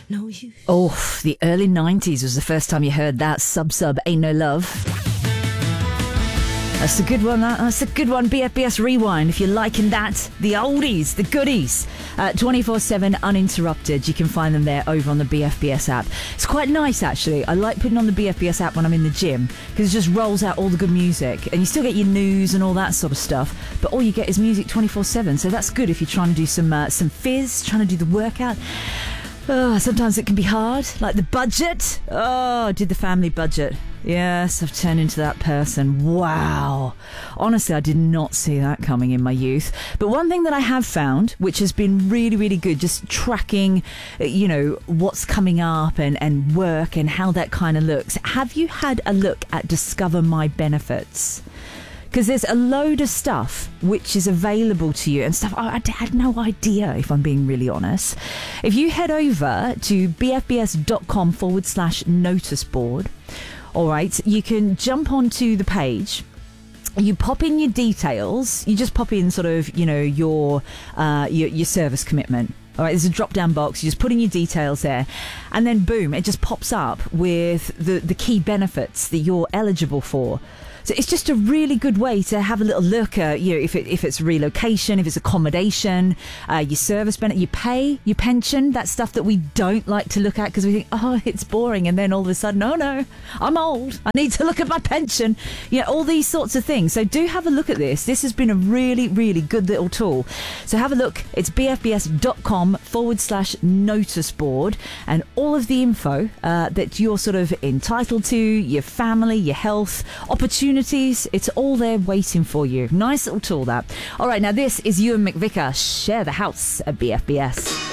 no use. Oh, the early 90s was the first time you heard that. Sub Ain't No Love. That's a good one, that's a good one. BFBS Rewind, if you're liking that. The oldies, the goodies. 24/7 uninterrupted. You can find them there over on the BFBS app. It's quite nice, actually. I like putting on the BFBS app when I'm in the gym because it just rolls out all the good music. And you still get your news and all that sort of stuff, but all you get is music 24/7. So that's good if you're trying to do some fizz, trying to do the workout. Oh, sometimes it can be hard, like the budget. Oh, I did the family budget. Yes, I've turned into that person. Wow. Honestly, I did not see that coming in my youth. But one thing that I have found, which has been really, really good, just tracking, what's coming up and work and how that kind of looks. Have you had a look at Discover My Benefits? Because there's a load of stuff which is available to you and stuff I had no idea, if I'm being really honest. If you head over to bfbs.com/notice board, all right, you can jump onto the page. You pop in your details. You just pop in sort of, your service commitment. All right, there's a drop-down box. You just put in your details there, and then boom, it just pops up with the key benefits that you're eligible for. So it's just a really good way to have a little look at, if it's relocation, if it's accommodation, your service benefit, your pay, your pension, that stuff that we don't like to look at because we think, oh, it's boring. And then all of a sudden, oh no, I'm old. I need to look at my pension. All these sorts of things. So do have a look at this. This has been a really, really good little tool. So have a look. It's bfbs.com/notice board and all of the info that you're sort of entitled to, your family, your health, opportunities. It's all there waiting for you. Nice little tool, that. All right, now this is Ewan McVicker. Share the house at BFBS.